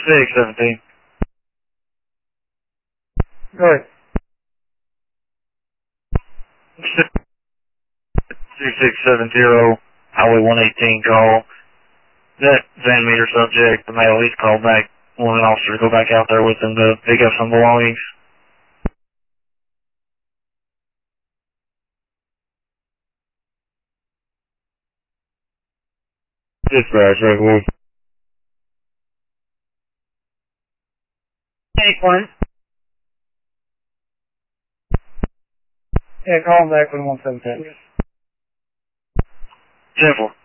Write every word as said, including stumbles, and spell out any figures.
six seventeen. Go ahead. six six seven zero, Highway one eighteen call. That van meter subject, the male, he's called back. Want an officer to go back out there with him to pick up some belongings. Dispatch, Red Wolf. Take one. Yeah, call him back with one seven ten. ten four.